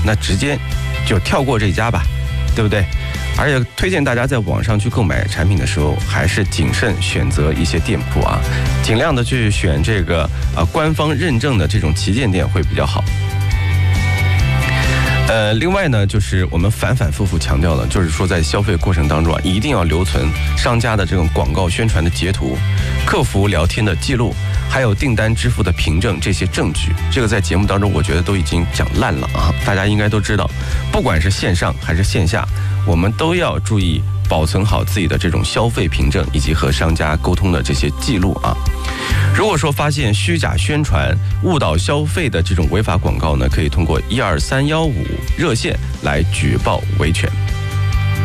那直接就跳过这家吧，对不对？而且推荐大家在网上去购买产品的时候，还是谨慎选择一些店铺啊，尽量的去选这个官方认证的这种旗舰店会比较好。另外呢，就是我们反复复强调了，就是说在消费过程当中啊，一定要留存商家的这种广告宣传的截图、客服聊天的记录，还有订单支付的凭证这些证据。这个在节目当中我觉得都已经讲烂了啊，大家应该都知道，不管是线上还是线下，我们都要注意保存好自己的这种消费凭证以及和商家沟通的这些记录啊。如果说发现虚假宣传、误导消费的这种违法广告呢，可以通过12315热线来举报维权。